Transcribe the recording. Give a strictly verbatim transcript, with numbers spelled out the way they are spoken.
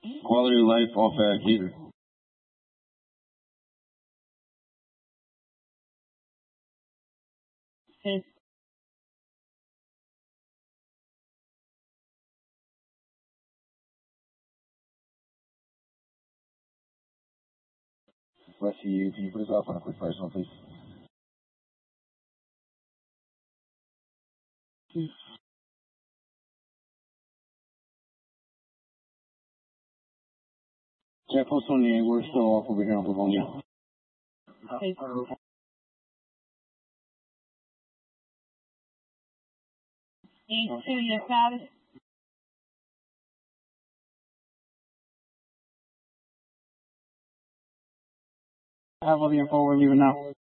Quality of life off at heater. It's Bless you. Can you put us off on a quick personal, please? Jeff, post on the we're still off over here on Livonia. it's eight two, your status. I have all the info. We're leaving now.